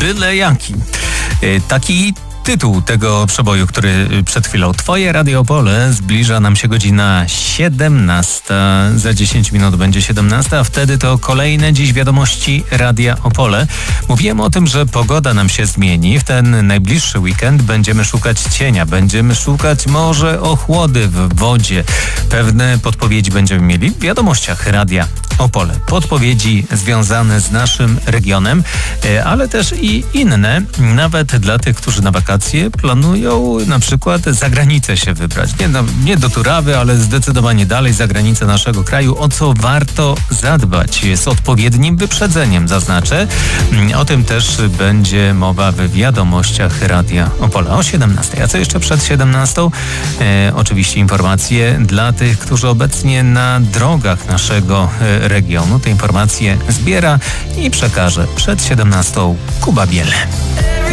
byle jaki. Taki tytuł tego przeboju, który przed chwilą. Twoje Radio Opole. Zbliża nam się godzina 17. Za 10 minut będzie 17, a wtedy to kolejne dziś wiadomości Radia Opole. Mówiłem o tym, że pogoda nam się zmieni. W ten najbliższy weekend będziemy szukać cienia, będziemy szukać może ochłody w wodzie. Pewne podpowiedzi będziemy mieli w wiadomościach Radia Opole. Podpowiedzi związane z naszym regionem, ale też i inne, nawet dla tych, którzy na wakacje planują na przykład za granicę się wybrać. Nie do Turawy, ale zdecydowanie dalej za granicę naszego kraju, o co warto zadbać. Z odpowiednim wyprzedzeniem, zaznaczę. O tym też będzie mowa w wiadomościach Radia Opole o 17. A co jeszcze przed 17? Oczywiście informacje dla tych, którzy obecnie na drogach naszego regionu te informacje zbiera i przekaże przed 17 Kuba Biel.